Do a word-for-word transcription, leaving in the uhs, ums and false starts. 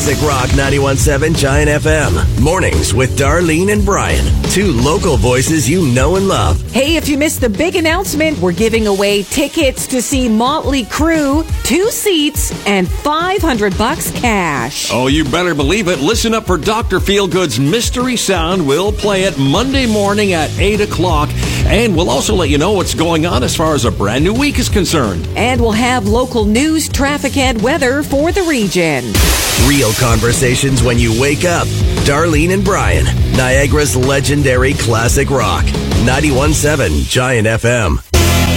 Classic Rock ninety-one point seven Giant F M. Mornings with Darlene and Brian. Two local voices you know and love. Hey, if you missed the big announcement, we're giving away tickets to see Motley Crue, two seats, and five hundred bucks cash. Oh, you better believe it. Listen up for Doctor Feelgood's Mystery Sound. We'll play it Monday morning at eight o'clock. And we'll also let you know what's going on as far as a brand new week is concerned. And we'll have local news, traffic, and weather for the region. Real conversations when you wake up. Darlene and Brian, Niagara's legendary classic rock. ninety-one point seven Giant F M.